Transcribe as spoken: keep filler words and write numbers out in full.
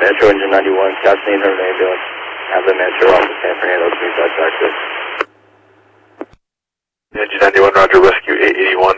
Metro Engine ninety-one, Kathleen, her ambulance. Have the Metro off of San Fernando, three five five six. Engine ninety-one, Roger, rescue eight eighty-one.